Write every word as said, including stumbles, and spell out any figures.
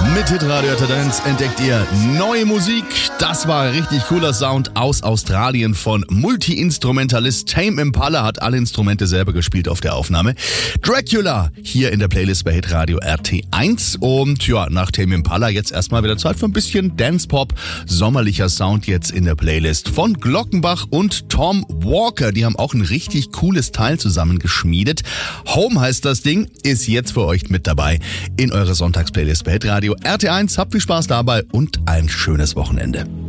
Mit Hitradio Tendenz entdeckt ihr neue Musik. Das war richtig cooler Sound aus Australien von Multi-Instrumentalist Tame Impala, hat alle Instrumente selber gespielt auf der Aufnahme. Dracula hier in der Playlist bei Hitradio R T eins. Und ja, nach Tame Impala jetzt erstmal wieder Zeit für ein bisschen Dance-Pop. Sommerlicher Sound jetzt in der Playlist von Glockenbach und Tom Walker. Die haben auch ein richtig cooles Teil zusammengeschmiedet. Home heißt das Ding, ist jetzt für euch mit dabei in eurer Sonntagsplaylist bei Hitradio R T eins. Habt viel Spaß dabei und ein schönes Wochenende.